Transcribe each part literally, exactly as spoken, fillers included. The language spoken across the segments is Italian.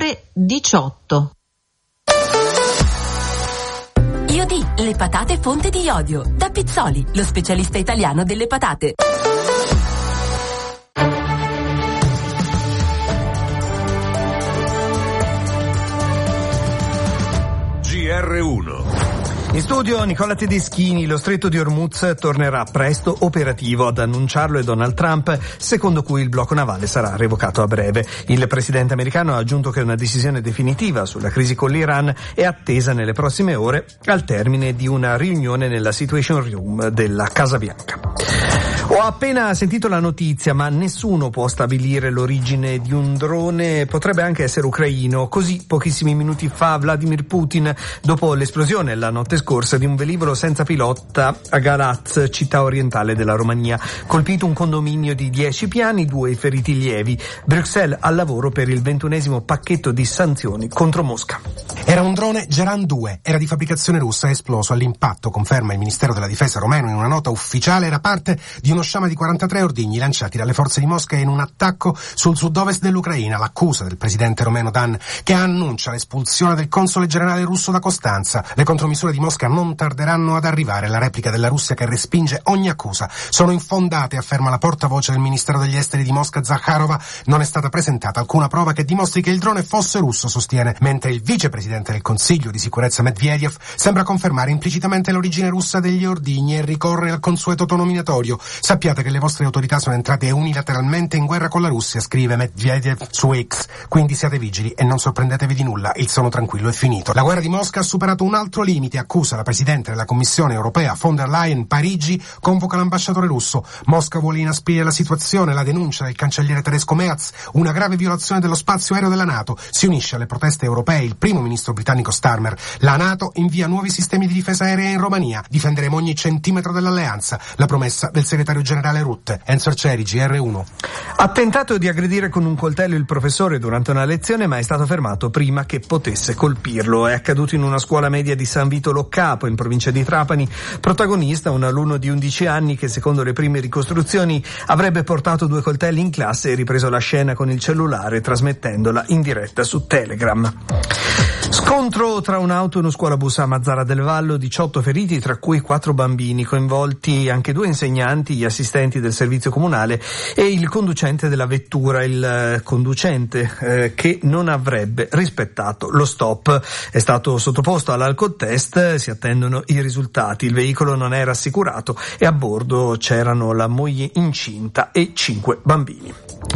ore diciotto. Iodi, le patate fonte di iodio. Da Pizzoli, lo specialista italiano delle patate. G R uno. In studio Nicola Tedeschini. Lo stretto di Hormuz tornerà presto operativo, ad annunciarlo è Donald Trump, secondo cui il blocco navale sarà revocato a breve. Il presidente americano ha aggiunto che una decisione definitiva sulla crisi con l'Iran è attesa nelle prossime ore al termine di una riunione nella Situation Room della Casa Bianca. Ho appena sentito la notizia, ma nessuno può stabilire l'origine di un drone, potrebbe anche essere ucraino. Così, pochissimi minuti fa, Vladimir Putin, dopo l'esplosione la notte scorsa di un velivolo senza pilota a Galaz, città orientale della Romania. Colpito un condominio di dieci piani, due feriti lievi. Bruxelles al lavoro per il ventunesimo pacchetto di sanzioni contro Mosca. Era un drone Geran due, era di fabbricazione russa, è esploso all'impatto, conferma il Ministero della Difesa romeno in una nota ufficiale, era parte di uno sciama di quarantatré ordigni lanciati dalle forze di Mosca in un attacco sul sud-ovest dell'Ucraina. L'accusa del presidente romeno Dan, che annuncia l'espulsione del console generale russo da Costanza. Le contromisure di Mosca non tarderanno ad arrivare. La replica della Russia che respinge ogni accusa sono infondate, afferma la portavoce del Ministero degli Esteri di Mosca, Zakharova. Non è stata presentata alcuna prova che dimostri che il drone fosse russo, sostiene, mentre il vicepresidente del Consiglio di sicurezza Medvedev sembra confermare implicitamente l'origine russa degli ordigni e ricorre al consueto tono minatorio. Sappiate che le vostre autorità sono entrate unilateralmente in guerra con la Russia, scrive Medvedev su X, quindi siate vigili e non sorprendetevi di nulla, il sonno tranquillo è finito. La guerra di Mosca ha superato un altro limite, accusa la Presidente della Commissione Europea von der Leyen. Parigi convoca l'ambasciatore russo. Mosca vuole inasprire la situazione, la denuncia del cancelliere tedesco Merz, una grave violazione dello spazio aereo della NATO. Si unisce alle proteste europee il primo ministro britannico Starmer. La NATO invia nuovi sistemi di difesa aerea in Romania. Difenderemo ogni centimetro dell'alleanza, la promessa del segretario generale Rutte. Enzo Arcieri, G R uno. Ha tentato di aggredire con un coltello il professore durante una lezione, ma è stato fermato prima che potesse colpirlo. È accaduto in una scuola media di San Vito Lo Capo, in provincia di Trapani. Protagonista un alunno di undici anni che, secondo le prime ricostruzioni, avrebbe portato due coltelli in classe e ripreso la scena con il cellulare, trasmettendola in diretta su Telegram. Scontro tra un'auto e uno scuolabus a Mazzara del Vallo, diciotto feriti, tra cui quattro bambini, coinvolti anche due insegnanti, gli assistenti del servizio comunale e il conducente della vettura, il conducente eh, che non avrebbe rispettato lo stop. È stato sottoposto all'alcol test, si attendono i risultati. Il veicolo non era assicurato e a bordo c'erano la moglie incinta e cinque bambini.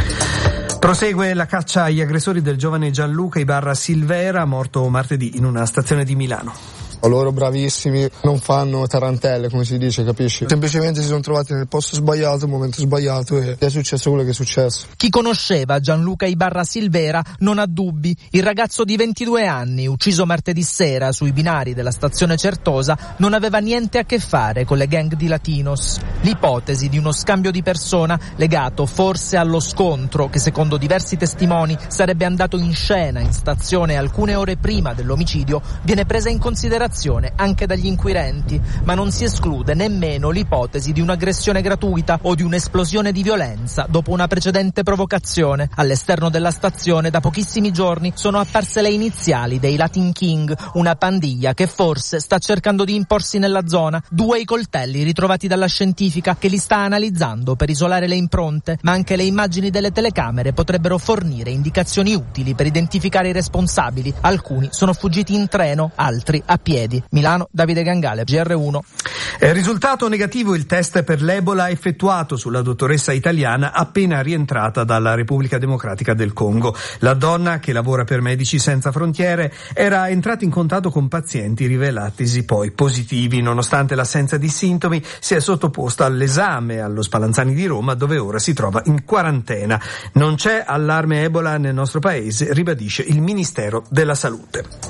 Prosegue la caccia agli aggressori del giovane Gianluca Ibarra Silvera, morto martedì in una stazione di Milano. Loro bravissimi, non fanno tarantelle, come si dice, capisci? Semplicemente si sono trovati nel posto sbagliato, al momento sbagliato, e è successo quello che è successo. Chi conosceva Gianluca Ibarra Silvera non ha dubbi. Il ragazzo di ventidue anni, ucciso martedì sera sui binari della stazione Certosa, non aveva niente a che fare con le gang di Latinos. L'ipotesi di uno scambio di persona legato forse allo scontro che, secondo diversi testimoni, sarebbe andato in scena in stazione alcune ore prima dell'omicidio viene presa in considerazione anche dagli inquirenti, ma non si esclude nemmeno l'ipotesi di un'aggressione gratuita o di un'esplosione di violenza dopo una precedente provocazione. All'esterno della stazione da pochissimi giorni sono apparse le iniziali dei Latin King, una pandiglia che forse sta cercando di imporsi nella zona. Due i coltelli ritrovati dalla scientifica che li sta analizzando per isolare le impronte, ma anche le immagini delle telecamere potrebbero fornire indicazioni utili per identificare i responsabili. Alcuni sono fuggiti in treno, altri a piedi. Milano, Davide Gangale, G R uno. È risultato negativo il test per l'Ebola effettuato sulla dottoressa italiana appena rientrata dalla Repubblica Democratica del Congo. La donna, che lavora per Medici Senza Frontiere, era entrata in contatto con pazienti rivelatisi poi positivi. Nonostante l'assenza di sintomi, si è sottoposta all'esame allo Spallanzani di Roma, dove ora si trova in quarantena. Non c'è allarme Ebola nel nostro paese, ribadisce il Ministero della Salute.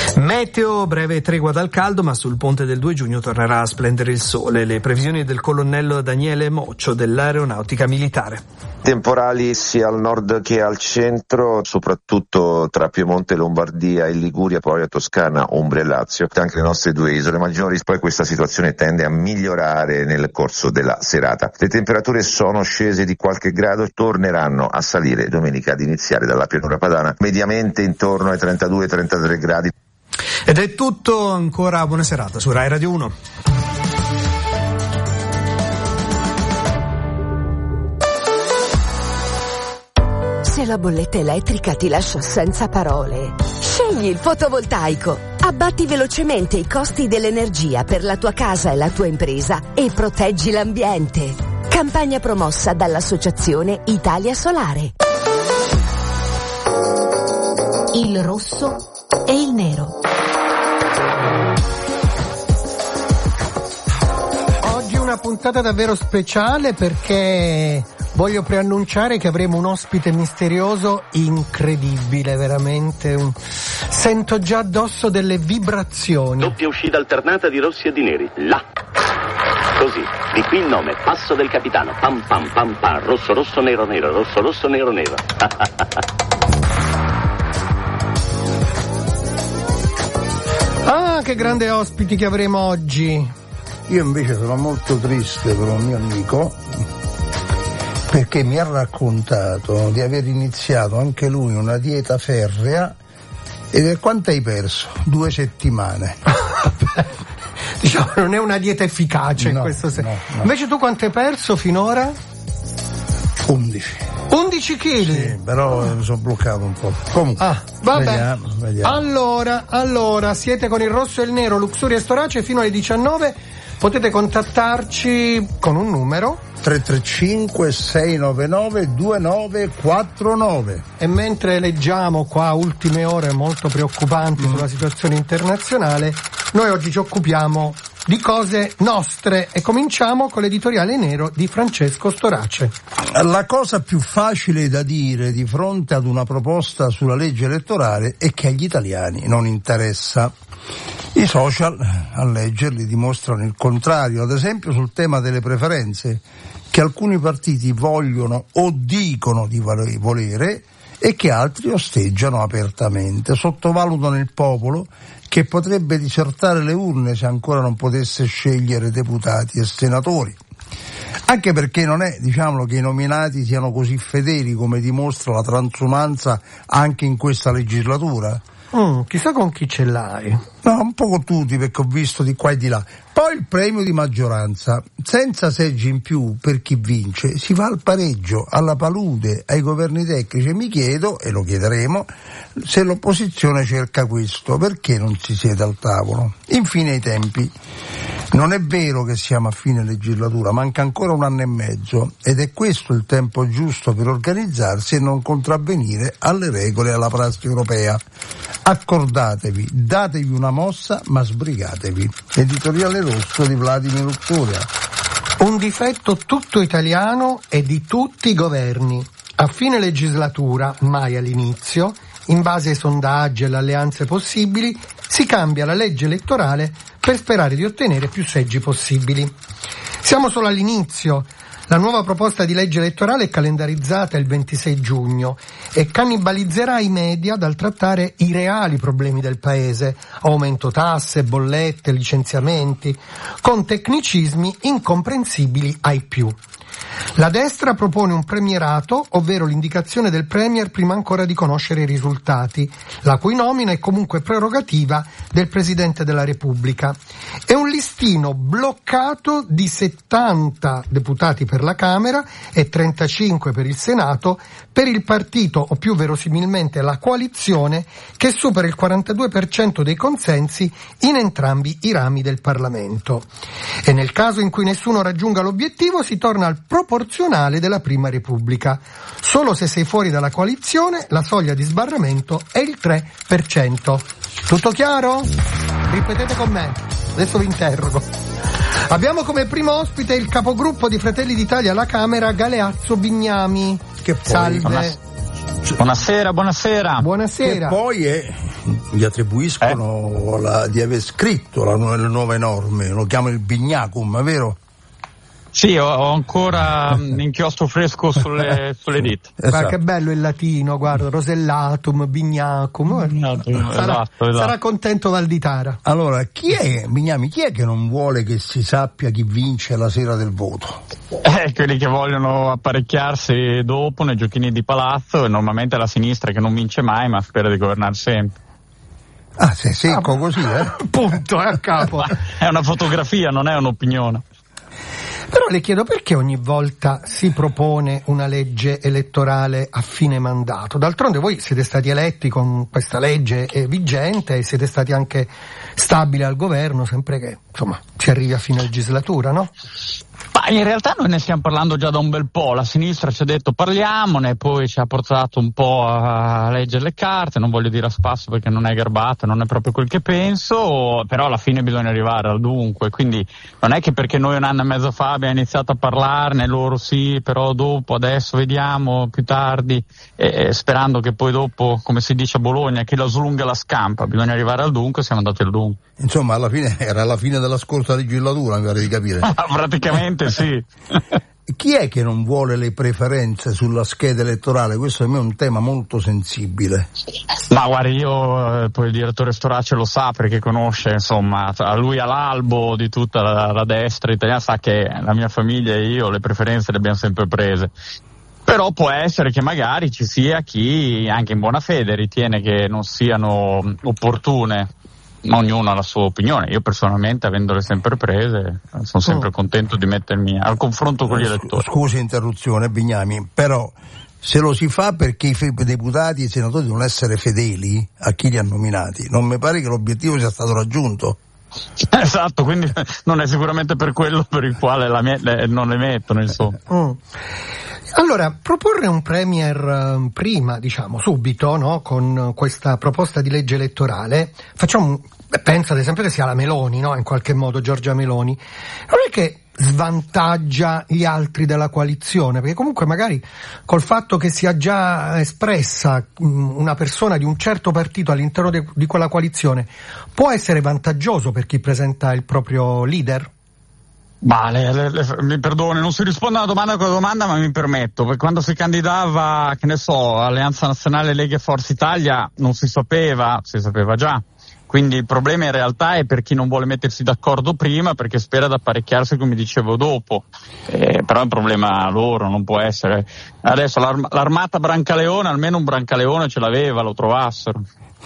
Meteo, breve tregua dal caldo, ma sul ponte del due giugno tornerà a splendere il sole. Le previsioni del colonnello Daniele Moccio dell'Aeronautica Militare. Temporali sia al nord che al centro, soprattutto tra Piemonte, Lombardia e Liguria, poi a Toscana, Umbria e Lazio, anche le nostre due isole maggiori. Poi questa situazione tende a migliorare nel corso della serata. Le temperature sono scese di qualche grado, torneranno a salire domenica ad iniziare dalla pianura padana, mediamente intorno ai trentadue trentatré gradi. Ed è tutto, ancora buona serata su Rai Radio uno. Se la bolletta elettrica ti lascia senza parole, scegli il fotovoltaico. Abbatti velocemente i costi dell'energia per la tua casa e la tua impresa e proteggi l'ambiente. Campagna promossa dall'Associazione Italia Solare. Il rosso e il nero. Oggi una puntata davvero speciale perché voglio preannunciare che avremo un ospite misterioso incredibile, veramente. Un... Sento già addosso delle vibrazioni. Doppia uscita alternata di rossi e di neri. Là. Così. Di qui il nome. Passo del capitano. Pam pam pam pam. Rosso rosso nero nero. Rosso rosso nero nero. Ah, che grande ospiti che avremo oggi. Io invece sono molto triste per un mio amico, perché mi ha raccontato di aver iniziato anche lui una dieta ferrea. E quanto hai perso? Due settimane. Diciamo, non è una dieta efficace, no, in questo senso. No, no. Invece tu quanto hai perso finora? undici. undici chili? Sì, però mi sono bloccato un po'. Comunque, ah, vabbè. Vediamo, vediamo. Allora, allora, siete con il rosso e il nero, Luxuria e Storace fino alle diciannove. Potete contattarci con un numero tre tre cinque sei nove nove due nove quattro nove. E mentre leggiamo qua ultime ore molto preoccupanti mm. sulla situazione internazionale, noi oggi ci occupiamo di cose nostre e cominciamo con l'editoriale nero di Francesco Storace. La cosa più facile da dire di fronte ad una proposta sulla legge elettorale è che agli italiani non interessa. I social, a leggerli, dimostrano il contrario, ad esempio sul tema delle preferenze, che alcuni partiti vogliono o dicono di volere e che altri osteggiano apertamente, sottovalutano il popolo che potrebbe disertare le urne se ancora non potesse scegliere deputati e senatori. Anche perché non è, diciamolo, che i nominati siano così fedeli come dimostra la transumanza anche in questa legislatura. Mm, chissà con chi ce l'hai. No, un po' con tutti, perché ho visto di qua e di là. Poi il premio di maggioranza, senza seggi in più per chi vince, si va al pareggio, alla palude, ai governi tecnici. Mi chiedo, e lo chiederemo, se l'opposizione cerca questo, perché non si siede al tavolo? Infine i tempi. Non è vero che siamo a fine legislatura, manca ancora un anno e mezzo ed è questo il tempo giusto per organizzarsi e non contravvenire alle regole e alla prassi europea. Accordatevi, datevi una mossa, ma sbrigatevi. Editoriale rosso di Vladimir Luxuria. Un difetto tutto italiano e di tutti i governi. A fine legislatura, mai all'inizio, in base ai sondaggi e alle alleanze possibili, si cambia la legge elettorale per sperare di ottenere più seggi possibili. Siamo solo all'inizio. La nuova proposta di legge elettorale è calendarizzata il ventisei giugno e cannibalizzerà i media dal trattare i reali problemi del paese, aumento tasse, bollette, licenziamenti, con tecnicismi incomprensibili ai più. La destra propone un premierato, ovvero l'indicazione del premier prima ancora di conoscere i risultati, la cui nomina è comunque prerogativa del Presidente della Repubblica. È un listino bloccato di settanta deputati per la Camera e trentacinque per il Senato per il partito, o più verosimilmente la coalizione, che supera il quarantadue per cento dei consensi in entrambi i rami del Parlamento. E nel caso in cui nessuno raggiunga l'obiettivo si torna al proporzionale della Prima Repubblica. Solo se sei fuori dalla coalizione la soglia di sbarramento è il tre per cento. Tutto chiaro? Ripetete con me, adesso vi interrogo. Abbiamo come primo ospite il capogruppo di Fratelli d'Italia alla Camera, Galeazzo Bignami. Che poi, salve. Buonasera, buonasera. Buonasera. Che poi è gli attribuiscono eh? la, di aver scritto la, le nuove norme, lo chiamano il Bignacum, è vero? Sì, ho, ho ancora l'inchiostro fresco sulle, sulle dita. Esatto. Guarda che bello il latino, guarda, Rosellatum, Bignacum. Bignacum sarà, esatto, esatto. sarà contento Valditara. Allora, chi è, Bignami, chi è che non vuole che si sappia chi vince la sera del voto? Eh, quelli che vogliono apparecchiarsi dopo nei giochini di palazzo, e normalmente è la sinistra che non vince mai ma spera di governare sempre. Ah, sei secco ah, così, eh? Punto, è a capo. È una fotografia, non è un'opinione. Però le chiedo, perché ogni volta si propone una legge elettorale a fine mandato? D'altronde voi siete stati eletti con questa legge vigente e siete stati anche stabili al governo, sempre che, insomma, si arrivi a fine legislatura, no? Ma in realtà noi ne stiamo parlando già da un bel po', la sinistra ci ha detto parliamone, poi ci ha portato un po' a leggere le carte, non voglio dire a spasso perché non è garbato, non è proprio quel che penso, però alla fine bisogna arrivare al dunque, quindi non è che perché noi un anno e mezzo fa abbiamo iniziato a parlarne, loro sì, però dopo, adesso vediamo, più tardi, e sperando che poi dopo, come si dice a Bologna, che la slunga la scampa, bisogna arrivare al dunque, siamo andati al dunque. Insomma, alla fine era la fine della scorsa legislatura, mi pare di capire. Praticamente sì. Chi è che non vuole le preferenze sulla scheda elettorale? Questo per me è un tema molto sensibile. Ma guarda, io, poi il direttore Storace lo sa perché conosce, insomma, a lui all'albo di tutta la, la destra italiana, sa che la mia famiglia e io le preferenze le abbiamo sempre prese. Però può essere che magari ci sia chi, anche in buona fede, ritiene che non siano opportune. Ognuno ha la sua opinione, io personalmente, avendole sempre prese, sono sempre oh. contento di mettermi al confronto con gli elettori. Scusi interruzione Bignami, però se lo si fa perché i deputati e i senatori devono essere fedeli a chi li ha nominati, non mi pare che l'obiettivo sia stato raggiunto. Esatto, quindi non è sicuramente per quello per il quale la mia, le, non le mettono, insomma. Mm. Allora, proporre un premier uh, prima, diciamo, subito, no, con questa proposta di legge elettorale, facciamo, penso ad esempio che sia la Meloni, no, in qualche modo, Giorgia Meloni, non è che svantaggia gli altri della coalizione, perché comunque magari col fatto che sia già espressa mh, una persona di un certo partito all'interno de, di quella coalizione, può essere vantaggioso per chi presenta il proprio leader? Vale, le, le, mi perdoni, non si risponde alla domanda con la domanda, ma mi permetto, perché quando si candidava, che ne so, Alleanza Nazionale, Lega e Forza Italia, non si sapeva, si sapeva già. Quindi il problema in realtà è per chi non vuole mettersi d'accordo prima, perché spera di apparecchiarsi, come dicevo, dopo. Eh, però è un problema loro, non può essere. Adesso l'arm- l'armata Brancaleone, almeno un Brancaleone ce l'aveva, lo trovassero.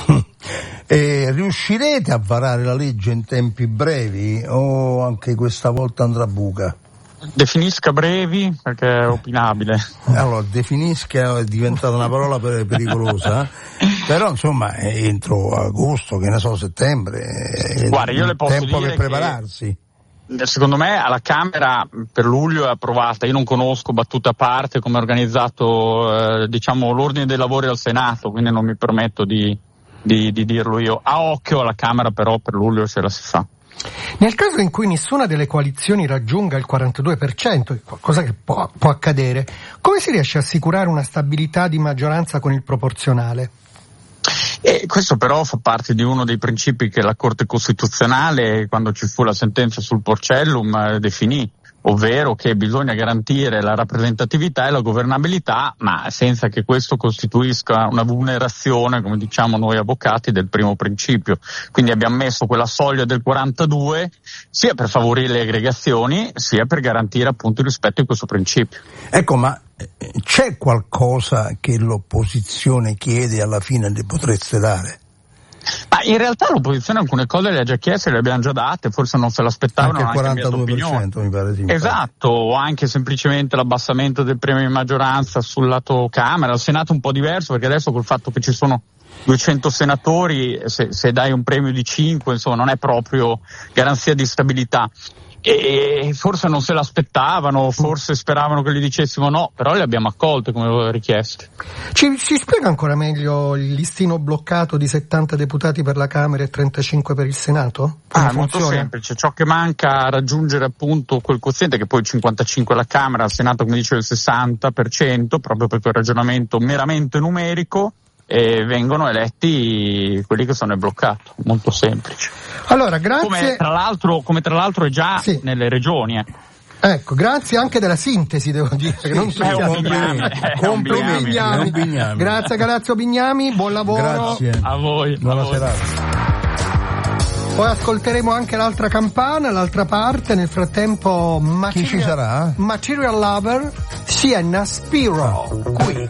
E riuscirete a varare la legge in tempi brevi o anche questa volta andrà a buca? Definisca brevi perché è opinabile. Allora, definisca è diventata una parola pericolosa, però insomma entro agosto, che ne so, settembre, guarda, io le posso tempo dire per prepararsi. Che, secondo me alla Camera per luglio è approvata. Io non conosco, battute a parte, come è organizzato eh, diciamo l'ordine dei lavori al Senato, quindi non mi permetto di Di, di dirlo io. A occhio alla Camera però per luglio se la si fa. Nel caso in cui nessuna delle coalizioni raggiunga il quarantadue per cento, cosa che può, può accadere, come si riesce a assicurare una stabilità di maggioranza con il proporzionale? E questo però fa parte di uno dei principi che la Corte Costituzionale, quando ci fu la sentenza sul Porcellum, definì, ovvero che bisogna garantire la rappresentatività e la governabilità, ma senza che questo costituisca una vulnerazione, come diciamo noi avvocati, del primo principio. Quindi abbiamo messo quella soglia del quarantadue sia per favorire le aggregazioni, sia per garantire appunto il rispetto di questo principio. Ecco, ma c'è qualcosa che l'opposizione chiede e alla fine le potreste dare? Ma in realtà l'opposizione alcune cose le ha già chieste, le abbiamo già date, forse non se l'aspettavano, anche il quarantadue per cento mi pare. Sì, esatto, o anche semplicemente l'abbassamento del premio di maggioranza sul lato Camera. Al Senato un po' diverso, perché adesso col fatto che ci sono duecento senatori, se, se dai un premio di cinque, insomma, non è proprio garanzia di stabilità. E forse non se l'aspettavano, forse speravano che gli dicessimo no, però le abbiamo accolte come richieste. Ci, ci spiega ancora meglio il listino bloccato di settanta deputati per la Camera e trentacinque per il Senato? Ah, è molto semplice, ciò che manca a raggiungere appunto quel quoziente, che poi il cinquantacinque alla Camera, al Senato come dicevo il sessanta per cento, proprio per quel ragionamento meramente numerico, e vengono eletti quelli che sono bloccati, molto semplice. Allora, grazie. Come tra l'altro, come tra l'alro è già sì. nelle regioni. Ecco. Ecco, grazie anche della sintesi, devo dire, che non sì, è un bignami, è un bignami. Bignami. Bignami. Grazie Galazzo Bignami, buon lavoro. Grazie. A voi. Buona a voi. serata. Poi ascolteremo anche l'altra campana, l'altra parte. Nel frattempo, Material, chi ci sarà? Material Lover, Sienna Spiro, qui.